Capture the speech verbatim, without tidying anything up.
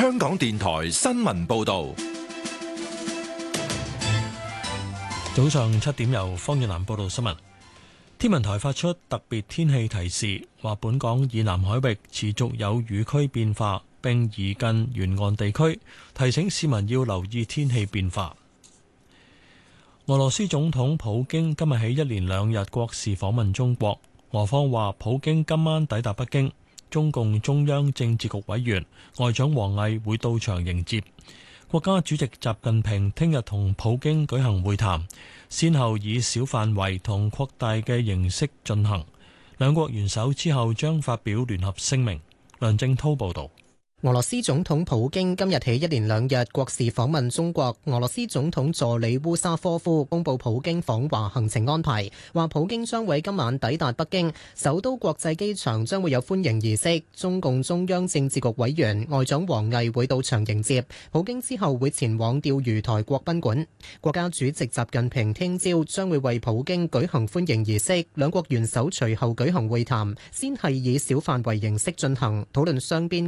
香港電台新聞報道。 早上七點，由方遠南報道新聞。天文台發出特別天氣提示，話本港以南海域持續有雨區變化，並移近沿岸地區，提醒市民要留意天氣變化。俄羅斯總統普京今日起一連兩日國事訪問中國，俄方話普京今晚抵達北京，中共中央政治局委員外長王毅會到場迎接。國家主席習近平聽日同普京舉行會談，先後以小範圍同擴大嘅形式進行。兩國元首之後將發表聯合聲明。梁正濤報道。 俄羅斯總統普京今日起一連兩日國事訪問中國。俄羅斯總統助理烏沙科夫公布普京訪華行程安排，話普京將會今晚抵達北京，首都國際機場將會有歡迎儀式，中共中央政治局委員外長王毅會到場迎接。普京之後會前往釣魚台國賓館。國家主席習近平聽朝將會為普京舉行歡迎儀式，兩國元首隨後舉行會談，先係以小範圍形式進行，討論雙邊